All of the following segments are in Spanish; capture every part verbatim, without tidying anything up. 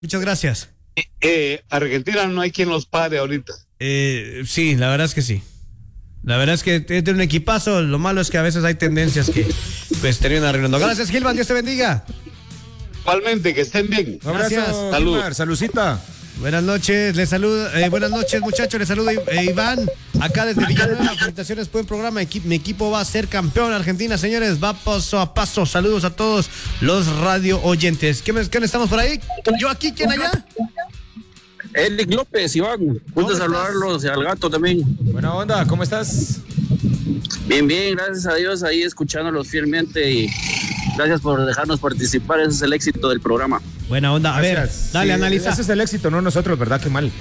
Muchas gracias. Eh, eh, Argentina no hay quien los pare ahorita. Eh, sí, la verdad es que sí. La verdad es que tiene un equipazo. Lo malo es que a veces hay tendencias que pues terminan arruinando. Gracias, Gilman. Dios te bendiga. Igualmente, que estén bien. Gracias. Salud. Saludcita. Buenas noches, les saludo, eh, buenas noches muchachos, les saludo eh, Iván, acá desde Villanueva. Felicitaciones, buen programa. Equi- mi equipo va a ser campeón Argentina, señores, va paso a paso. Saludos a todos los radio oyentes. ¿Quién, quién estamos por ahí? ¿Yo aquí? ¿Quién allá? Eric López, Iván, gusto saludarlos y al gato también. Buena onda, ¿cómo estás? Bien, bien, gracias a Dios, ahí escuchándolos fielmente y gracias por dejarnos participar, ese es el éxito del programa. Buena onda, a Gracias. ver, dale, Sí, analiza. Ese es el éxito, no nosotros, ¿verdad? Qué mal.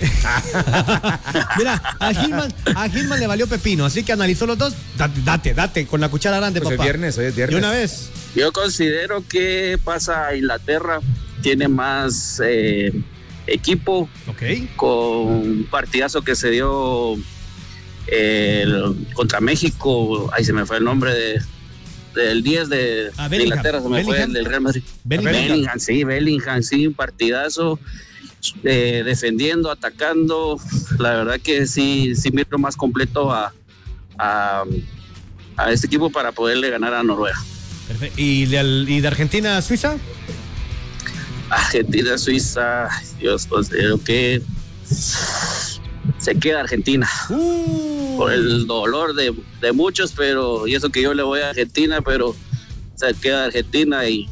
Mira, a Gilman, a Gilman le valió pepino, así que analizó los dos. Date, date, date con la cuchara grande, Pues papá. es viernes, hoy es viernes. De una vez. Yo considero que pasa a Inglaterra, tiene más eh, equipo, Ok. con un partidazo que se dio eh, el- contra México, ahí se me fue el nombre de, del diez de, Ah, de Bellingham. Inglaterra, se me fue Bellingham. el del Real Madrid. Bellingham. Bellingham, sí, Bellingham, sí, un partidazo, eh, defendiendo, atacando, la verdad que sí, sí miro más completo a, a, a este equipo para poderle ganar a Noruega. Perfecto. ¿Y de, al- y de Argentina a Suiza? Argentina, Suiza, Dios, considero que se queda Argentina. Uh. Por el dolor de, de muchos, pero y eso que yo le voy a Argentina, pero se queda Argentina y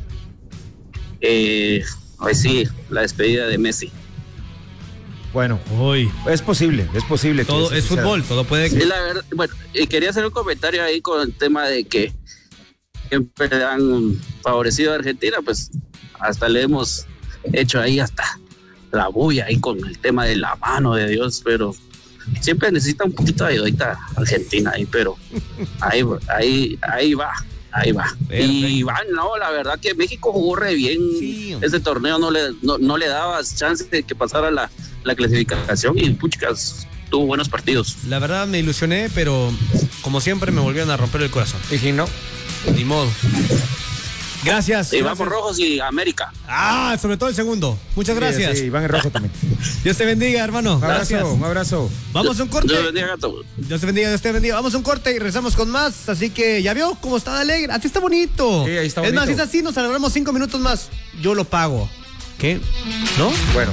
eh, hoy sí, la despedida de Messi. Bueno, Uy. es posible, es posible. que Todo eso es suceda. fútbol, todo puede. Sí, la verdad, bueno, y quería hacer un comentario ahí con el tema de que siempre han favorecido a Argentina, pues hasta le hemos hecho ahí hasta la bulla ahí con el tema de la mano de Dios, pero siempre necesita un poquito de ayudita Argentina ahí, pero ahí, ahí, ahí va, ahí va. Perfecto. Y van, no, la verdad que México jugó re bien. Sí. Ese torneo no le, no, no le daba chance de que pasara la, la clasificación y puchicas, tuvo buenos partidos. La verdad me ilusioné, pero como siempre me volvieron a romper el corazón. Y si no, Ni modo. Gracias. Y gracias. vamos rojos y América. Ah, sobre todo el segundo. Muchas gracias. Sí, sí, Iván es rojo también. Dios te bendiga, hermano. Un Gracias. abrazo, un abrazo. Vamos a un corte. Dios bendiga, gato. Dios te bendiga, Dios te bendiga. Vamos a un corte y regresamos con más. Así que ya vio cómo está de alegre. Así está bonito. Sí, ahí está Es más, si bonito. es así, nos alargamos cinco minutos más. Yo lo pago. ¿Qué? ¿No? Bueno.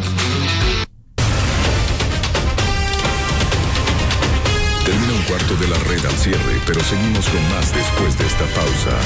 Termina un cuarto de la red al cierre, pero seguimos con más después de esta pausa.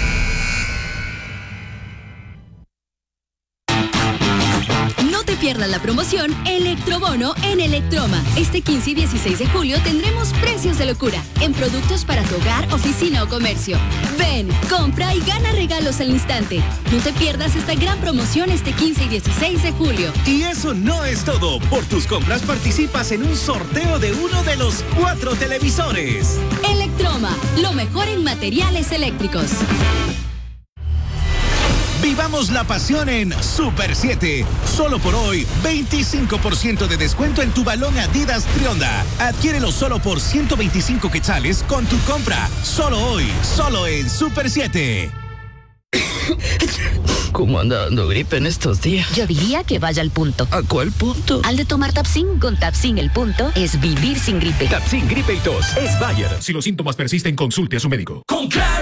No te pierdas la promoción Electrobono en Electroma. Este quince y dieciséis de julio tendremos precios de locura en productos para tu hogar, oficina o comercio. Ven, compra y gana regalos al instante. No te pierdas esta gran promoción este quince y dieciséis de julio. Y eso no es todo. Por tus compras participas en un sorteo de uno de los cuatro televisores. Electroma, lo mejor en materiales eléctricos. Vivamos la pasión en Super siete. Solo por hoy, veinticinco por ciento de descuento en tu balón Adidas Trionda. Adquiérelo solo por ciento veinticinco quetzales con tu compra. Solo hoy, solo en Super siete. ¿Cómo anda dando gripe en estos días? Yo diría que vaya al punto. ¿A cuál punto? Al de tomar Tapsin. Con Tapsin el punto es vivir sin gripe. Tapsin, gripe y tos. Es Bayer. Si los síntomas persisten, consulte a su médico. Con Claro